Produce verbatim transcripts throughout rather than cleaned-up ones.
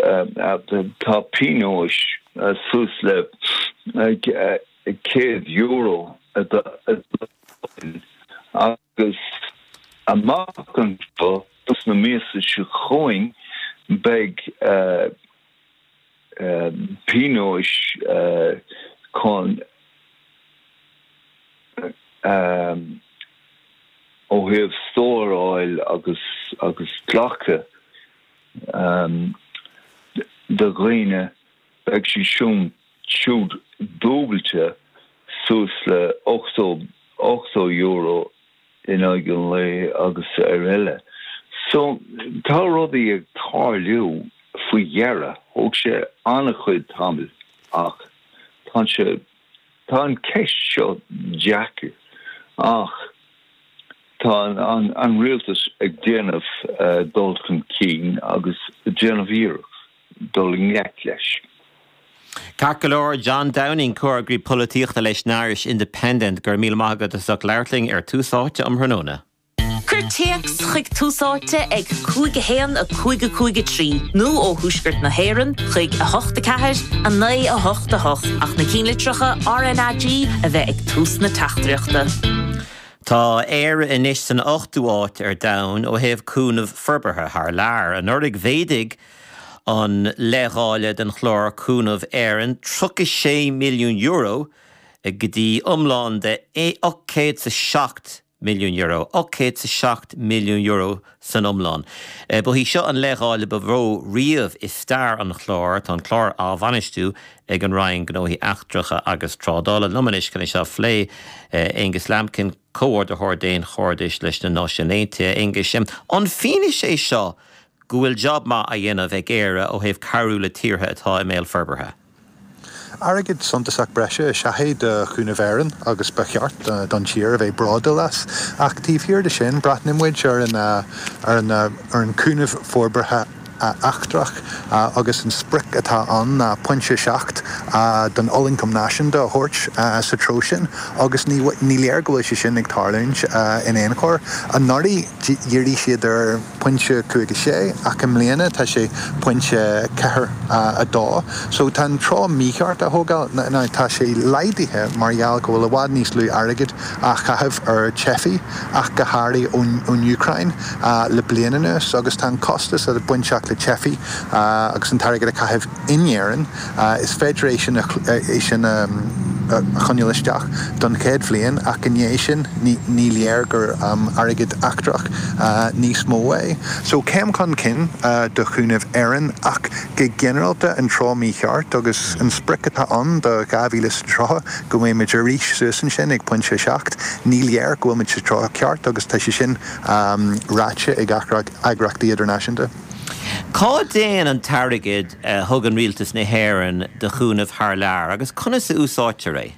tá Pinot sus le céad euro agus amachchan dus na míosa se choing beg Pinot chun ó heh stór áil agus agus clacha um, de réine beg si siún siúd dóbalte sus le eight euro in aigen le agus ar eile. So tá rudaí ag tarliú faoi dhearra óg sé anna chuid tamil ach tá sé tá an ceist seo deacu ach tá an an rialtas ag déanamh uh, dulchan cín agus déanamh iarach dul ngleic leis. Cacolor John Downing cuagraí políochta leis na Irish Independent gur míle maigad a soch leirling ar túsáte am Hranóna. Curteax chuig túsáte ag cúige héan a cúige cúige trí. Nó ó thuisgurt na héireann chuig a hochta ceathir a naoi a hochta hoch ach na cínlitricha R N A G a bheith ag tús na teachtareachta. Tá éire inis san ochtúáit ar dain ó héamh cúnamh forbartha thar lear an uirigh bhéidig an leáile den chlár cúnamh éireann tríocha sé milliún euro a gotí umláin de eight seacht milliún euro, eight seacht milliún euro san umláin. Uh, but hí seo an leáile ba bhró riamh is stair an chlár tá an chlár á bhanistú ag an rainn gnóthaí eachtracha agus trádála. Nomanis can seo phlé uh, Angus Lampkin cóir de Hordéin Chordis leis na náisiúnta Angus sem. An finis é seo go bhfuil job má a dhéanamh ag éire ó thaobh carú le tíortha atá i méal forbartha. Arigid suntasach breise seaché de chúnamh éireann agus ba cheart uh, don tír a bheith bráda las. Ach tíomhthír de sin brathnimmuid ar an uh, ar an uh, ar an chúnamh forbartha uh, achtrach uh, agus an spric atá an uh, pointse seacht uh, don Ollincom Nation de hort uh, sa trósin agus ní ní léir go bhfuil sin ag tarlúint uh, in éoncóir. An náirí dhéirí siad ar pointse cúige sé ach an mbliana tá sé pointse cethir uh, a dá. So tá trá mícheart a thógáil na, na tá sé leidaithe margheall go bhfuil a bhád níos lú airgid a chaithh ar Chefi ach go háirí ón Ucrain uh, le bliananus agus tá costas a buinteach le Chefi uh, agus an targad a chaithh inéireann uh, is Federation é sin um, a chonneolisteach don céad bhliain ach in dhé sin ní léir gur um, airgid achtrach uh, níos mó é. So céim chun cin uh, do chúnamh éireann ach go generalta an trá mícheart agus an spricatá an do gabhíle trá go mé meidir ríis suasan sin ag pointse seacht ní léir go mid se trá ceart agus tá sé sin um, ráite ag agrachtaí idirnáisiúnta. Cá déan an tarigid uh, thug an rialtas na héireann de chúnamh thar lear agus conna sa úsáte ré?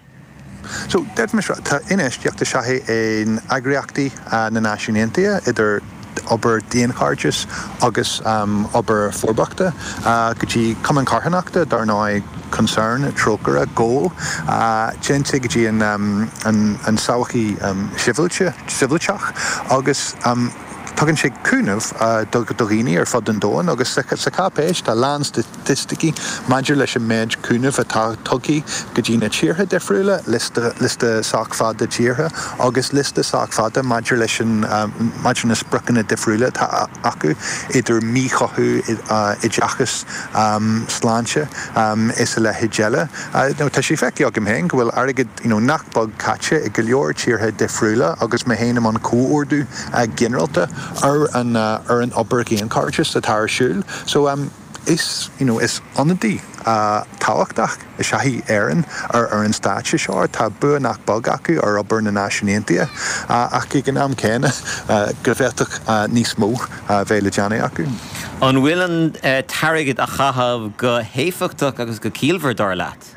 So, dead mis tá inis deachta seaché in agriachtaí uh, na náisiúnta idir obair déancartas agus um, obair forbachta uh, go dtí cuman carthanachta dar ná concern trócara gól uh, gente go dtí an, um, an, an saochaí um, sivilte, sivilteach agus um, tugann sé cúnamh uh, do doghine ar fod an dóin agus sa capéis tá lán statisticí maidir leis an méid cúnamh atá tugaí go dtí na tíortha defriúla lista lista sac fada tíortha agus lista sac fada maidir leis an um, maidir na spriccanna defriúla tá acu idir mí chothú uh, i deachas um, sláinte um, is le hidéile. Uh, no, tá sé feici agam héin go bhfuil airgid you know, nachbog caite i go leor tíortha defriúla agus me héanam an cóordú uh, generalta ar an uh, ar an obair géan cartas a tar siúil. So um, is you know is anadí uh, táhachtach is seaí éireann ar ar an stáitse seo tá bu nach bog acu ar obair na náisiúnta uh, ach ag an am céine uh, go bhfechtach uh, níos mó uh, bhéile deanna acu. An bhfuil an uh, tarigid a chahabh go héifiachtach agus go cíolmhar dar leat?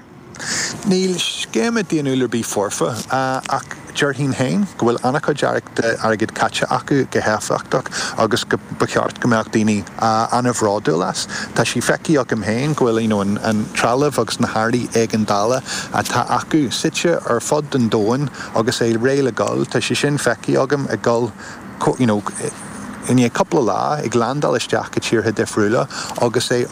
Níl scéime díanúlar bí forfa uh, ach dearthín hain go bhfuil annach dearach de airgid caite acu go heafachtach agus go baceart go meach daoine uh, anamhrádú las. Tá sí feici agam hain go bhfuil you know, an, an trealamh agus na háirí ag an dála a tá acu site ar fod den dóin agus é réile gáil tá sí sin feici agam a gáil you know, in a couple of lá ag landal isteach go tíortha defriúla agus é